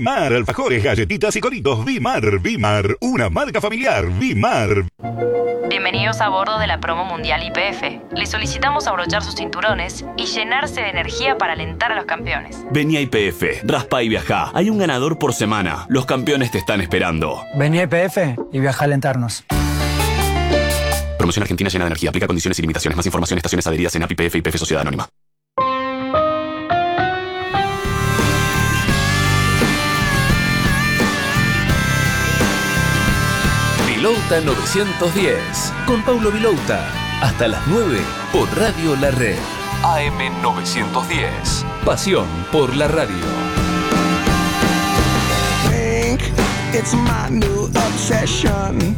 Bimar, alfajores, galletitas y coritos. Bimar, una marca familiar. Bimar. Bienvenidos a bordo de la promo mundial YPF. Les solicitamos abrochar sus cinturones y llenarse de energía para alentar a los campeones. Vení a YPF, raspa y viajá. Hay un ganador por semana. Los campeones te están esperando. Vení a YPF y viaja a alentarnos. Promoción Argentina llena de energía. Aplica condiciones y limitaciones. Más información, estaciones adheridas en API YPF y YPF Sociedad Anónima. Vilouta 910, con Paulo Vilouta, hasta las 9 por Radio La Red. AM 910, pasión por la radio. It's my new obsession.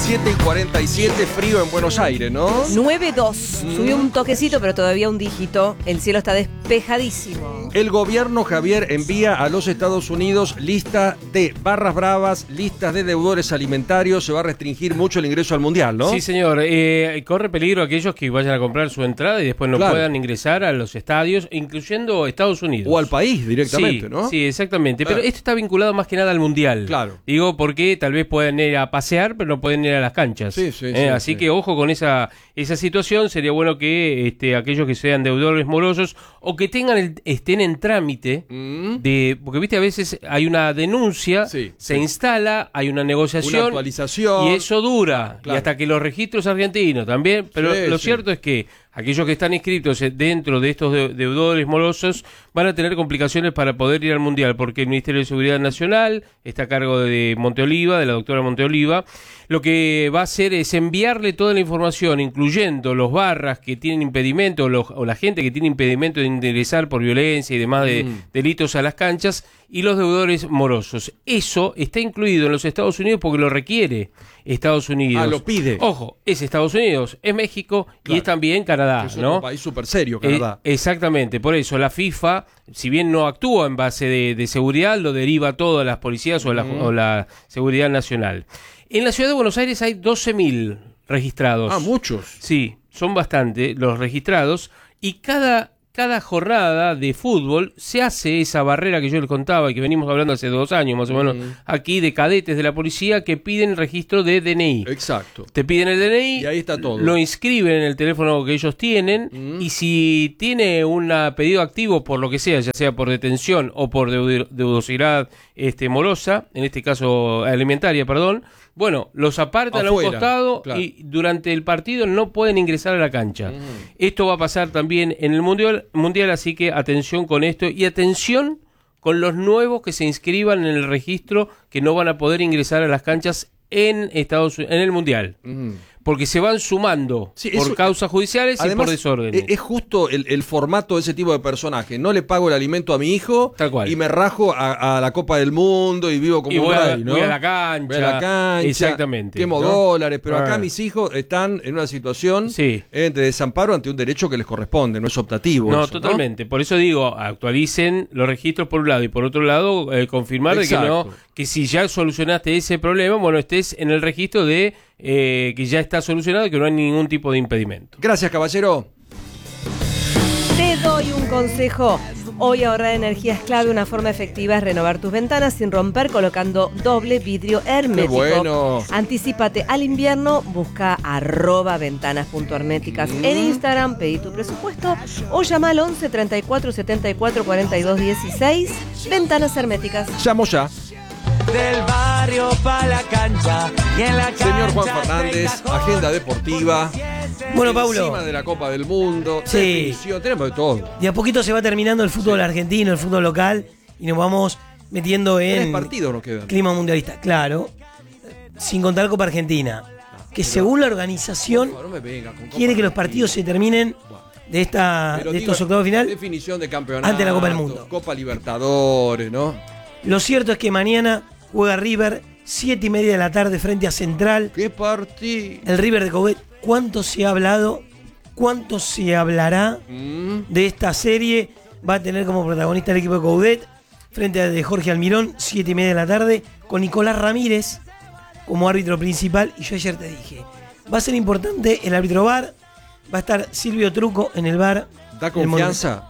7:47, frío en Buenos Aires, ¿no? 9.2. Subió un toquecito, pero todavía un dígito. El cielo está despejadísimo. El gobierno, Javier, envía a los Estados Unidos lista de barras bravas, listas de deudores alimentarios. Se va a restringir mucho el ingreso al Mundial, ¿no? Sí, señor. Corre peligro aquellos que vayan a comprar su entrada y después no puedan ingresar a los estadios, incluyendo Estados Unidos. O al país directamente, sí, ¿no? Sí, exactamente. Pero esto está vinculado más que nada al Mundial. Claro. Digo, porque tal vez puedan ir a pasear, pero no pueden ir a las canchas. Sí, sí, así que ojo con esa situación. Sería bueno que aquellos que sean deudores morosos o que estén en trámite porque viste, a veces hay una denuncia, se instala, hay una negociación, una actualización, y eso dura, y hasta que los registros argentinos también, pero lo cierto es que aquellos que están inscritos dentro de estos deudores morosos van a tener complicaciones para poder ir al Mundial, porque el Ministerio de Seguridad Nacional está a cargo de Monteoliva, de la doctora Monteoliva. Lo que va a hacer es enviarle toda la información, incluyendo los barras que tienen impedimento o la gente que tiene impedimento de ingresar por violencia y demás de delitos a las canchas, y los deudores morosos. Eso está incluido en los Estados Unidos porque lo requiere Estados Unidos. Lo pide. Ojo, es Estados Unidos, es México y es también Canadá, es ¿no? un país súper serio, Canadá. Exactamente, por eso la FIFA, si bien no actúa en base de seguridad, lo deriva todo a las policías o la seguridad nacional. En la ciudad de Buenos Aires hay 12.000 registrados. Ah, muchos. Sí, son bastante los registrados, y cada jornada de fútbol se hace esa barrera que yo les contaba y que venimos hablando hace 2 años más o menos aquí, de cadetes de la policía que piden registro de DNI. Exacto. Te piden el DNI, y ahí está todo. Lo inscriben en el teléfono que ellos tienen, y si tiene un pedido activo por lo que sea, ya sea por detención o por deudosidad morosa, en este caso alimentaria, perdón, bueno, los apartan afuera, a un costado, claro, y durante el partido no pueden ingresar a la cancha. Esto va a pasar también en el mundial, así que atención con esto, y atención con los nuevos que se inscriban en el registro, que no van a poder ingresar a las canchas en el Mundial. Porque se van sumando por causas judiciales, además, y por desórdenes. Es justo el formato de ese tipo de personaje. No le pago el alimento a mi hijo y me rajo a la Copa del Mundo y vivo como un rey, ¿no? Voy a la cancha. Exactamente. Quemo dólares, pero acá mis hijos están en una situación de desamparo ante un derecho que les corresponde, no es optativo. No, eso, totalmente. ¿No? Por eso digo, actualicen los registros por un lado, y por otro lado, confirmar de que si ya solucionaste ese problema, bueno, estés en el registro de que ya está solucionado y que no hay ningún tipo de impedimento. Gracias, caballero. Te doy un consejo. Hoy ahorrar energía es clave. Una forma efectiva es renovar tus ventanas sin romper, colocando doble vidrio hermético. ¡Qué bueno! Anticípate al invierno, busca @ventanas.herméticas en Instagram, pedí tu presupuesto o llama al 11 34 74 42 16. Ventanas Herméticas. Llamo ya. Del barrio para la cancha y en la cancha. Señor Juan Fernández, agenda deportiva. Bueno, Paulo. Encima de la Copa del Mundo. Sí. Tenemos de todo. De a poquito se va terminando el fútbol argentino, el fútbol local, y nos vamos metiendo en 3 partidos nos quedan. Clima mundialista, claro. Sin contar Copa Argentina, que según la organización quiere que los partidos se terminen de estos octavos final. Definición de campeonato. Ante la Copa del Mundo. Copa Libertadores, ¿no? Lo cierto es que mañana juega River, 7:30 de la tarde frente a Central. ¡Qué partido! El River de Coudet. ¿Cuánto se ha hablado? ¿Cuánto se hablará de esta serie? Va a tener como protagonista el equipo de Coudet frente a de Jorge Almirón, 7:30 de la tarde, con Nicolás Ramírez como árbitro principal. Y yo ayer te dije, va a ser importante el árbitro VAR, va a estar Silvio Truco en el VAR. ¿Da confianza?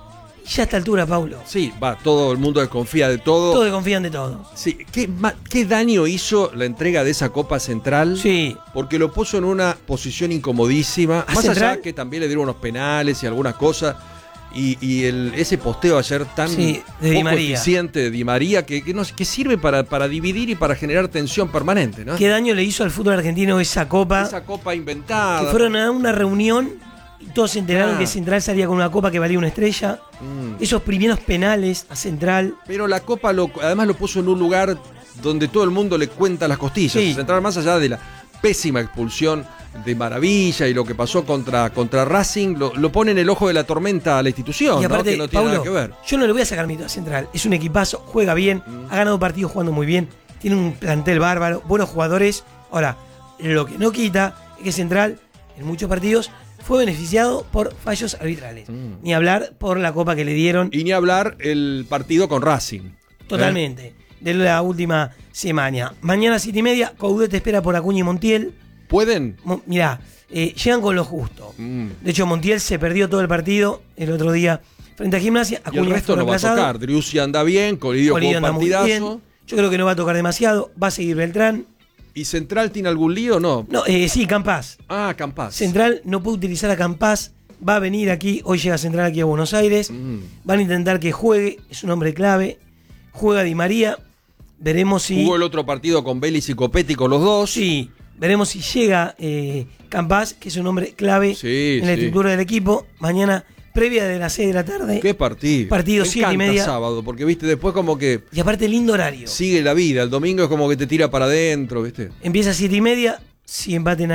Ya a esta altura, Paulo. Sí, todo el mundo desconfía de todo. Todos confían de todo. Sí, ¿qué daño hizo la entrega de esa Copa Central? Sí. Porque lo puso en una posición incomodísima. ¿A Más Central? allá que también le dieron unos penales y algunas cosas. Y ese posteo ayer tan Sí, de Di poco María. eficiente de Di María que sirve para dividir y para generar tensión permanente, ¿no? ¿Qué daño le hizo al fútbol argentino esa copa? Esa Copa inventada. Que fueron a una reunión y todos se enteraron que Central salía con una copa que valía una estrella. Esos primeros penales a Central. Pero la Copa además lo puso en un lugar donde todo el mundo le cuenta las costillas. Sí. Central, más allá de la pésima expulsión de Maravilla y lo que pasó contra Racing, lo pone en el ojo de la tormenta a la institución, Y aparte, ¿no? Que no tiene Paulo, nada que ver. yo no le voy a sacar mito a Central. Es un equipazo, juega bien, ha ganado partidos jugando muy bien, tiene un plantel bárbaro, buenos jugadores. Ahora, lo que no quita es que Central, en muchos partidos, fue beneficiado por fallos arbitrales. Ni hablar por la copa que le dieron. Y ni hablar el partido con Racing. Totalmente. De la última semana. Mañana 7:30, Coudet te espera por Acuña y Montiel. ¿Pueden? Mirá, llegan con lo justo. De hecho, Montiel se perdió todo el partido el otro día frente a Gimnasia. Y el resto no va a tocar. Driussi anda bien, Colidio con un anda muy partidazo. bien. Yo creo que no va a tocar demasiado. Va a seguir Beltrán. ¿Y Central tiene algún lío o no? No, sí, Campás. Ah, Campás. Central no puede utilizar a Campás. Va a venir aquí. Hoy llega Central aquí a Buenos Aires. Van a intentar que juegue. Es un hombre clave. Juega Di María. Veremos si. Jugó el otro partido con Vélez y Copetti con los dos. Sí. Veremos si llega Campás, que es un hombre clave en la estructura del equipo. Mañana, previa de las 6 de la tarde. ¿Qué partido? Partido Me 7:30. encanta sábado, porque viste, después como que. Y aparte, lindo horario. Sigue la vida. El domingo es como que te tira para adentro, ¿viste? Empieza a 7:30. Si empate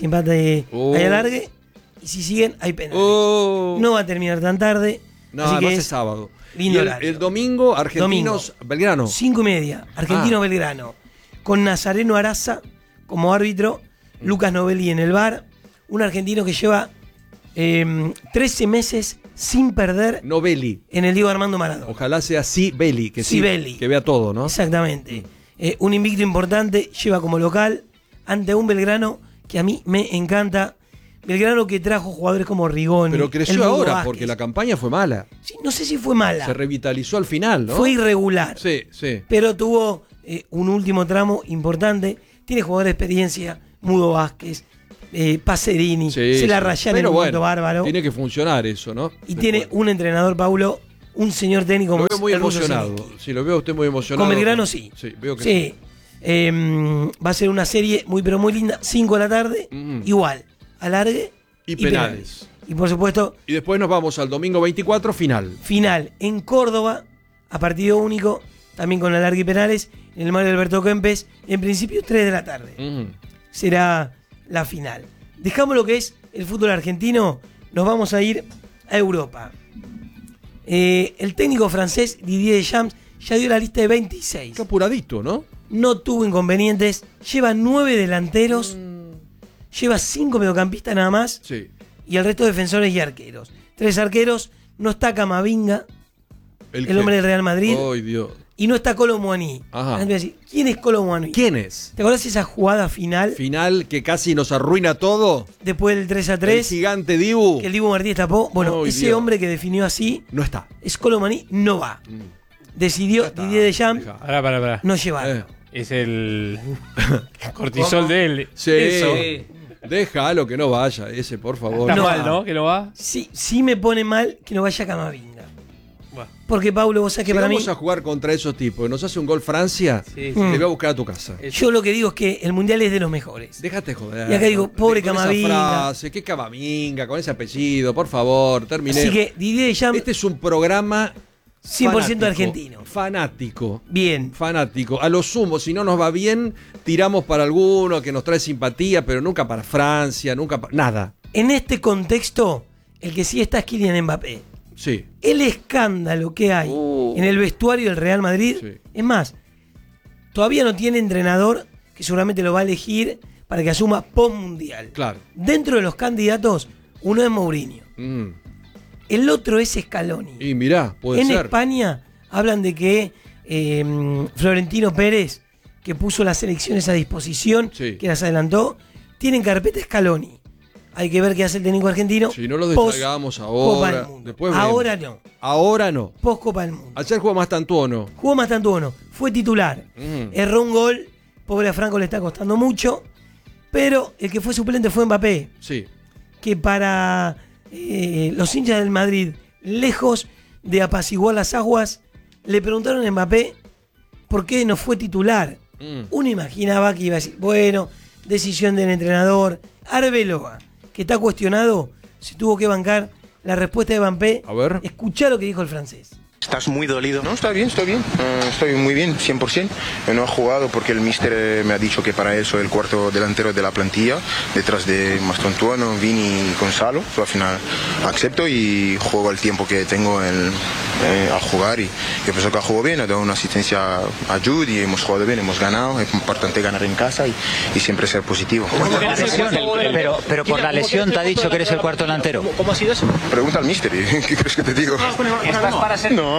hay alargue. Y si siguen, hay penales. No va a terminar tan tarde. No, así que además es sábado. Lindo Y horario. el domingo, Argentinos, Belgrano. 5:30. Argentino Belgrano. Con Nazareno Araza como árbitro. Lucas Novelli en el VAR. Un argentino que lleva 13 meses sin perder Novelli. En el Diego Armando Maradona. Ojalá sea Belli, que Belli. Que vea todo, ¿no? Exactamente. Un invicto importante, lleva como local ante un Belgrano que a mí me encanta. Belgrano que trajo jugadores como Rigoni. Pero creció Mundo ahora, Vázquez. porque la campaña fue mala. Sí, no sé si fue mala. Se revitalizó al final, ¿no? Fue irregular. Sí, sí. Pero tuvo un último tramo importante. Tiene jugadores de experiencia, Mudo Vázquez, Pacerini. Se la rayaron en un momento bárbaro. Tiene que funcionar eso, ¿no? Y tiene un entrenador, Paulo, un señor técnico. Lo veo muy el ruso emocionado. Zelinski. Sí, lo veo a usted muy emocionado. Con Belgrano sí. Sí, veo que sí. Va a ser una serie muy pero muy linda. 5 de la tarde. Igual. Alargue. Y penales. Y por supuesto. Y después nos vamos al domingo 24, final. Final en Córdoba, a partido único, también con alargue y penales, en el Mario Alberto Kempes, en principio 3 de la tarde. Será la final. Dejamos lo que es el fútbol argentino, nos vamos a ir a Europa. El técnico francés Didier Deschamps ya dio la lista de 26. Qué apuradito, ¿no? No tuvo inconvenientes, lleva 9 delanteros, lleva 5 mediocampistas nada más. Sí. Y el resto defensores y arqueros. 3 arqueros, no está Camavinga, el hombre del Real Madrid. ¡Ay, Dios! Y no está Kolo Muani. Ajá. Antes de decir, ¿quién es Kolo Muani? ¿Quién es? ¿Te acordás de esa jugada final? Final que casi nos arruina todo. Después del 3-3. El gigante Dibu. Que el Dibu Martínez tapó. Bueno, ¡Ay, ese Dios! hombre que definió así. No está. Es Kolo Muani, no va. Decidió Didier Deschamps Pará. no llevarlo. Es el cortisol de él. Sí. Eso. Déjalo que no vaya ese, por favor. Está mal, ¿no? Que no va. Sí me pone mal que no vaya Camavinga. Porque, Paulo, vos sabés que para mí. Vamos a jugar contra esos tipos. Nos hace un gol Francia. Sí. Te voy a buscar a tu casa. Yo lo que digo es que el mundial es de los mejores. Déjate joder. Y acá digo, pobre con Camavinga. Esa frase, ¿qué Camavinga? Con ese apellido, por favor, terminé. Así que Didier Deschamps. Este es un programa 100% fanático, argentino. Fanático. Bien. Fanático. A lo sumo, si no nos va bien, tiramos para alguno que nos trae simpatía, pero nunca para Francia, nunca para. Nada. En este contexto, el que sí está es Kylian Mbappé. Sí. El escándalo que hay en el vestuario del Real Madrid, es más, todavía no tiene entrenador que seguramente lo va a elegir para que asuma post-mundial. Claro. Dentro de los candidatos, uno es Mourinho. El otro es Scaloni. Y mirá, puede en ser. España hablan de que Florentino Pérez, que puso las elecciones a disposición, que las adelantó, tiene en carpeta Scaloni. Hay que ver qué hace el técnico argentino. Si no lo post descargamos Copa ahora. del Mundo. Después Ahora vemos. no. Ahora no. Post Copa del Mundo. Ayer jugó Mastantuono. Jugó Mastantuono. Fue titular. Erró un gol. Pobre a Franco le está costando mucho. Pero el que fue suplente fue Mbappé. Sí. Que para los hinchas del Madrid, lejos de apaciguar las aguas, le preguntaron a Mbappé por qué no fue titular. Uno imaginaba que iba a decir, bueno, decisión del entrenador. Arbeloa, que está cuestionado, se tuvo que bancar la respuesta de Mbappé. A ver. Escuchá lo que dijo el francés. ¿Estás muy dolido? No, está bien. Estoy muy bien, 100%. No he jugado porque el míster me ha dicho que para eso el cuarto delantero de la plantilla, detrás de Mastantuono, Vini y Gonzalo. Al final acepto y juego el tiempo que tengo a jugar. Y yo pienso que ha jugado bien, ha dado una asistencia a Jude y hemos jugado bien, hemos ganado. Es importante ganar en casa y siempre ser positivo. Pero por la lesión te ha dicho que eres el cuarto delantero. ¿Cómo ha sido eso? Pregunta al míster. ¿Qué crees que te digo? ¿Estás para ser? No.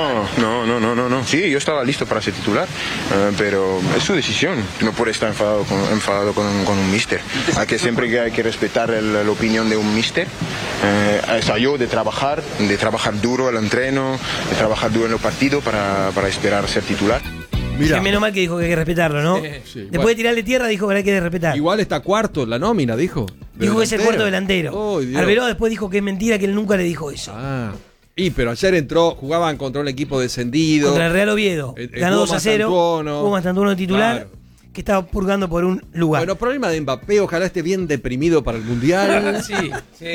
Sí, yo estaba listo para ser titular, pero es su decisión. No puede estar enfadado con un míster. Hay que respetar la opinión de un míster. Es yo de trabajar duro el entreno, de trabajar duro en el partido para esperar ser titular. Mira. Menos mal que dijo que hay que respetarlo, ¿no? Sí, Después de tirarle tierra dijo que hay que respetar. Igual está cuarto en la nómina, dijo. Dijo que es el cuarto delantero. Oh, Arbeloa después dijo que es mentira, que él nunca le dijo eso. Pero ayer jugaban contra un equipo descendido. Contra el Real Oviedo. Ganó 2-0. Jugó Mastantuono titular, que estaba purgando por un lugar. Bueno, problema de Mbappé, ojalá esté bien deprimido para el Mundial. Sí.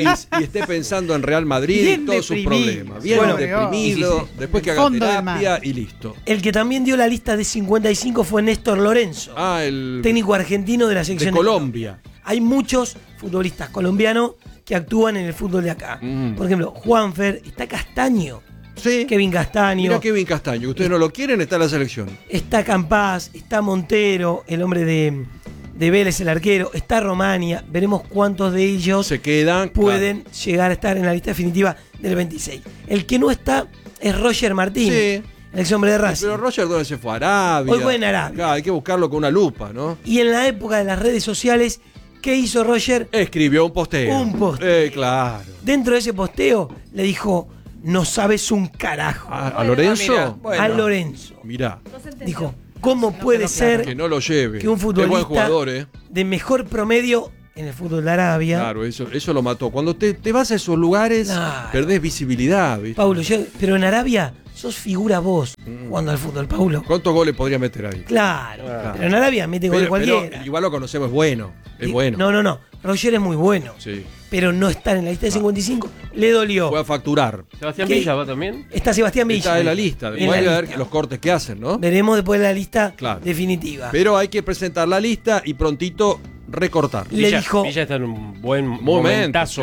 Y esté pensando en Real Madrid y todos sus problemas. Bien deprimido, después que haga terapia y listo. El que también dio la lista de 55 fue Néstor Lorenzo, el técnico argentino de la selección de Colombia. Hay muchos futbolistas colombianos que actúan en el fútbol de acá. Por ejemplo, Juanfer, está Castaño. Sí. Kevin Castaño. Mira Kevin Castaño, ustedes no lo quieren, está en la selección. Está Campás, está Montero, el hombre de Vélez, el arquero, está Romania. Veremos cuántos de ellos se quedan, pueden llegar a estar en la lista definitiva del 26. El que no está es Roger Martín. Sí. El ex hombre de Racing. Pero Roger, ¿dónde se fue? Arabia. Hoy fue en Arabia. Claro, hay que buscarlo con una lupa, ¿no? Y en la época de las redes sociales, ¿qué hizo Roger? Escribió un posteo. Un posteo. Claro. Dentro de ese posteo le dijo, no sabes un carajo. ¿A Lorenzo? A Lorenzo. Mirá. Dijo, ¿cómo puede ser que no lo lleve? Que un futbolista buen jugador, de mejor promedio en el fútbol de Arabia? Claro, eso lo mató. Cuando te vas a esos lugares, perdés visibilidad, ¿viste? Paulo, pero en Arabia sos figura vos jugando al fútbol, Paulo. ¿Cuántos goles podría meter ahí? Claro. Pero en Arabia mete gol cualquiera. Pero igual lo conocemos, es bueno. Es bueno. No. Roger es muy bueno. Sí. Pero no estar en la lista de 55 le dolió. Fue a facturar. ¿Sebastián Villa va también? Está Sebastián Villa. Está en la lista. Después hay que ver los cortes que hacen, ¿no? Veremos después de la lista definitiva. Pero hay que presentar la lista y prontito recortar. Le dijo, Villa está en un buen momentazo.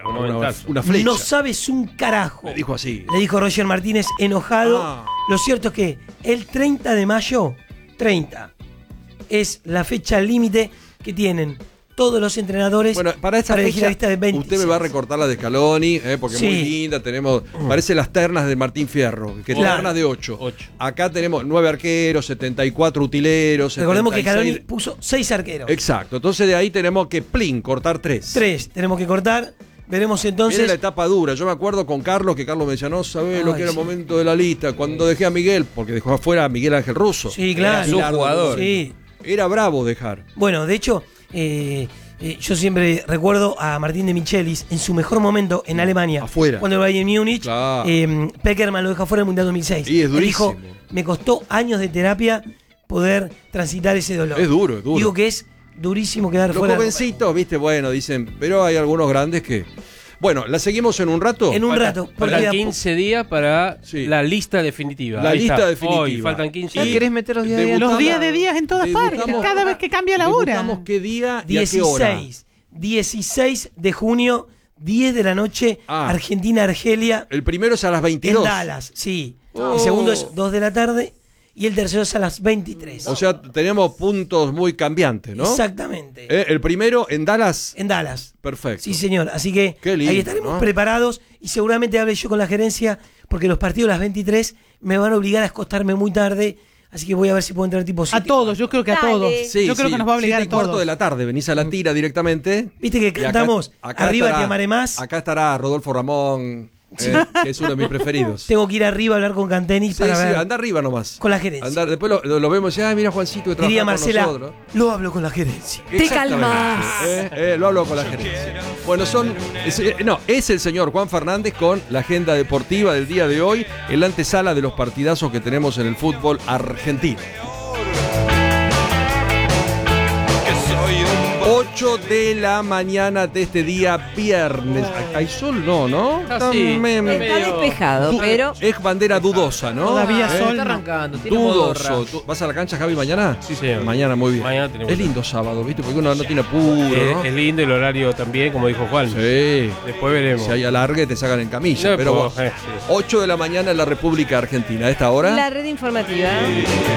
Una flecha. No sabes un carajo. Le dijo así. Le dijo Roger Martínez enojado. Lo cierto es que el 30 de mayo, 30, es la fecha límite que tienen todos los entrenadores para esta elegir fecha, la lista de 20. Usted me va a recortar la de Scaloni, porque es muy linda. Tenemos, parece las ternas de Martín Fierro, que es ternas de 8. Acá tenemos 9 arqueros, 74 utileros. Recordemos 76. que Scaloni puso 6 arqueros. Exacto, entonces de ahí tenemos que cortar 3. 3, tenemos que cortar. Veremos entonces. Viene la etapa dura. Yo me acuerdo con Carlos, que Carlos me decía, no sabés lo que era el momento de la lista. Cuando dejé a Miguel, porque dejó afuera a Miguel Ángel Russo. Sí, claro. Era su jugador. Sí. Era bravo dejar. Bueno, de hecho, yo siempre recuerdo a Martín de Michelis en su mejor momento en Alemania. Afuera. Cuando el Bayern Múnich, Peckerman lo deja fuera en el Mundial 2006. Y es durísimo. Dijo, me costó años de terapia poder transitar ese dolor. Es duro, es duro. Digo que es durísimo quedar Los fuera. Los jovencitos, viste, bueno, dicen, pero hay algunos grandes que... Bueno, ¿la seguimos en un rato? En un rato. Faltan 15 días para la lista definitiva. La lista definitiva. Hoy faltan 15 días. ¿Querés meter los días de días? Los días de días en todas partes. Cada vez que cambia la hora. Debutamos qué día y a qué hora. 16 de junio, 10 de la noche, Argentina-Argelia. El primero es a las 22. En Dallas, sí. El segundo es 2 de la tarde. Y el tercero es a las 23. O sea, tenemos puntos muy cambiantes, ¿no? Exactamente. El primero en Dallas. En Dallas. Perfecto. Sí, señor. Así que lindo, ahí estaremos preparados y seguramente hable yo con la gerencia porque los partidos a las 23 me van a obligar a acostarme muy tarde. Así que voy a ver si puedo entrar tipo 7. A todos, yo creo que a Dale. todos. Sí, Yo creo que nos va a obligar a 7:15 todos. de la tarde, venís a la tira directamente. Viste que Y acá- cantamos acá Arriba estará- te amaré más. Acá estará Rodolfo Ramón, que es uno de mis preferidos. Tengo que ir arriba a hablar con Cantenis Sí, para ver. anda arriba nomás. Con la gerencia. Después lo vemos y mira Juancito que trabaja Diría con Marcela, nosotros. lo hablo con la gerencia. Te calmas. Lo hablo con la gerencia. Bueno, es el señor Juan Fernández con la agenda deportiva del día de hoy, en la antesala de los partidazos que tenemos en el fútbol argentino. 8 de la mañana de este día viernes. ¿Hay sol? No. Ah, sí. Está despejado, pero Es bandera dudosa, ¿no? Todavía sol. Está arrancando, tiene Dudoso. modorra. ¿Vas a la cancha, Javi, mañana? Sí, señor. Mañana, muy bien. Mañana tenemos. Es lindo sábado, ¿viste? Porque uno no tiene apuro, ¿no? Es lindo el horario también, como dijo Juan. Sí. Después veremos. Si hay alargue, te sacan en camilla. No, pero pues, bueno, sí. 8 de la mañana en la República Argentina. A esta hora. la red informativa.